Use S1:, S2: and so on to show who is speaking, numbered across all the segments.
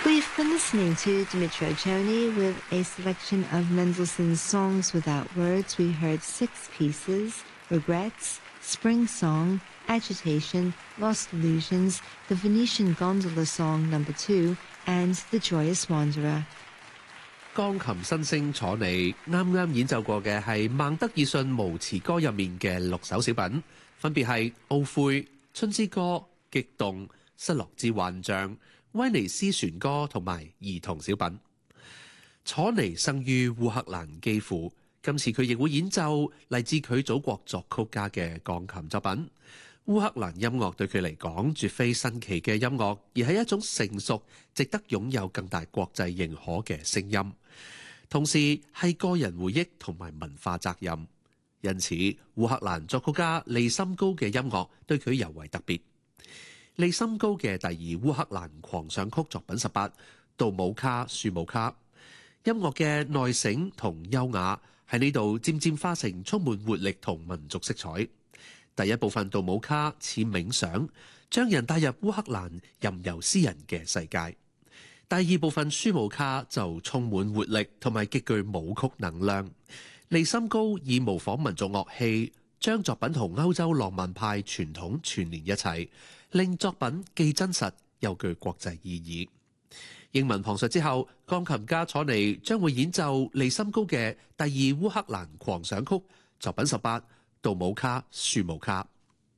S1: We've been listening to Dmytro Choni with a selection of Mendelssohn's Songs Without Words. We heard 6 pieces: Regrets, Spring Song, Agitation, Lost Illusions, the Venetian Gondola Song No. 2, and The Joyous Wanderer.
S2: 鋼琴新星楚尼啱啱演奏過嘅係孟德爾遜無詞歌入面嘅6首小品，分別係懊悔、春之歌、激動、失落之幻象、威尼斯船歌同埋兒童小品。楚尼生於烏克蘭基輔，今次佢亦會演奏嚟自佢祖國作曲家嘅鋼琴作品。烏克蘭音樂對佢嚟講絕非新奇嘅音樂，而係一種成熟、值得擁有更大國際認可嘅聲音，同時係個人回憶同埋文化責任。因此，烏克蘭作曲家利森高嘅音樂對佢尤為特別。利森高嘅第2烏克蘭狂想曲作品18，杜姆卡、舒姆卡，音樂嘅內省同優雅喺呢度漸漸化成充滿活力同民族色彩。第1部分杜姆卡似冥想，將人帶入烏克蘭吟遊詩人嘅世界。第2部分舒姆卡就充滿活力同埋極具舞曲能量。利森高以模仿民族樂器，將作品同歐洲浪漫派傳統串連一齊，令作品既真實又具國際意義。英文旁述之後，鋼琴家楚尼將會演奏利森高嘅第2烏克蘭狂想曲作品18。杜姆卡、舒姆卡。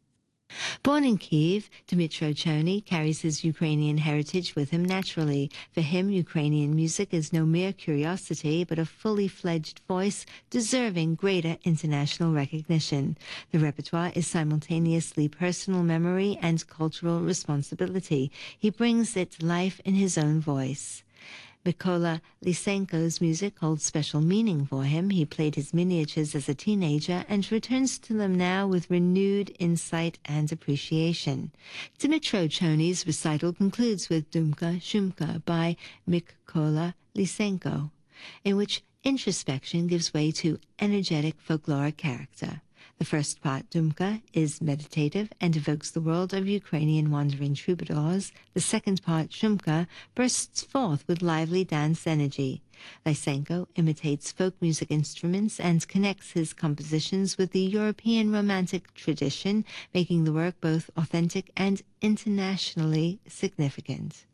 S1: Born in Kyiv, Dmytro Choni carries his Ukrainian heritage with him naturally. For him, Ukrainian music is no mere curiosity, but a fully fledged voice deserving greater international recognition. The repertoire is simultaneously personal memory and cultural responsibility. He brings it to life in his own voice. Mykola Lysenko's music holds special meaning for him. He played his miniatures as a teenager and returns to them now with renewed insight and appreciation. Dmytro Choni's recital concludes with Dumka Shumka by Mykola Lysenko, in which introspection gives way to energetic folkloric character. The first part, Dumka, is meditative and evokes the world of Ukrainian wandering troubadours. The second part, Shumka, bursts forth with lively dance energy. Lysenko imitates folk music instruments and connects his compositions with the European Romantic tradition, making the work both authentic and internationally significant.